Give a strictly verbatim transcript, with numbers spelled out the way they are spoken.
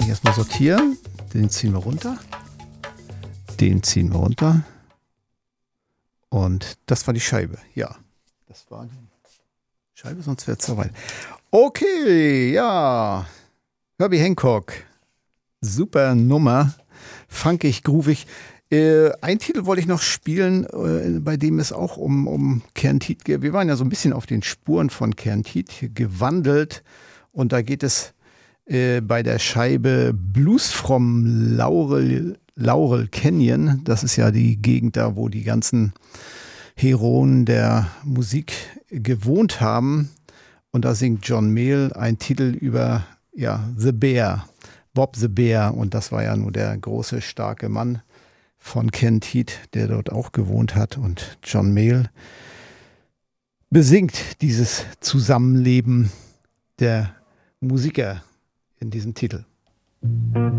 ihn erstmal sortieren. Den ziehen wir runter. Den ziehen wir runter. Und das war die Scheibe. Ja, das war die Scheibe, sonst wäre es zu weit. Okay, ja. Herbie Hancock. Super Nummer. Funkig, groovig. Äh, ein Titel wollte ich noch spielen, äh, bei dem es auch um, um Kern Thied geht. Wir waren ja so ein bisschen auf den Spuren von Kern Thied gewandelt. Und da geht es äh, bei der Scheibe Blues from Laurel, Laurel Canyon. Das ist ja die Gegend da, wo die ganzen Heroen der Musik gewohnt haben. Und da singt John Mayall einen Titel über ja, The Bear, Bob the Bear. Und das war ja nur der große, starke Mann von Kern Thied, der dort auch gewohnt hat. Und John Mayall besingt dieses Zusammenleben der Musiker in diesem Titel.